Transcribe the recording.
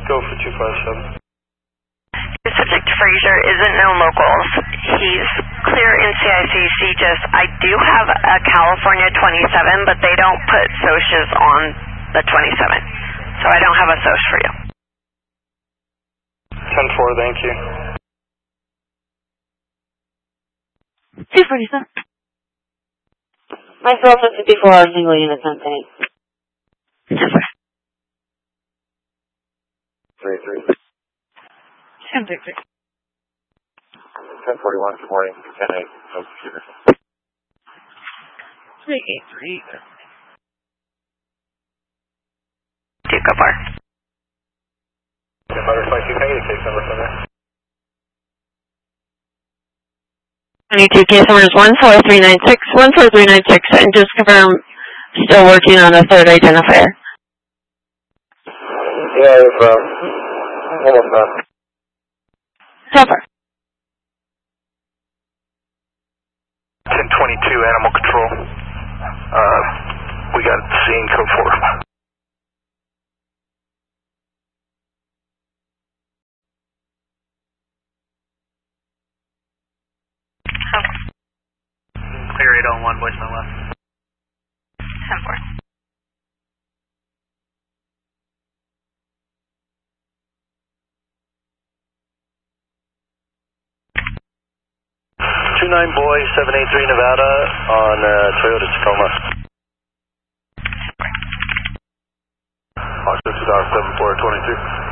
Go for 257. Subject Frazier isn't known locals. He's clear in CICC, just I do have a California 27, but they don't put socias on the 27. So I don't have a soc for you. 10-4, thank you. 247. Myself at 54 hours, single unit, 10-8. 10-4. 3-3. 10-3. 1041, good morning, 10-8, no computer. 3-8-3. Go far. Butterfly 2, can I get a case number from there? 22 case number is 14396, 14396, and just confirm still working on a third identifier. Yeah, it's almost done. So far. 1022, animal control. We got scene code 4. Clear 801, voicemail left. 10-4. Boy, 783 Nevada on Toyota Tacoma. Austin 2007 422.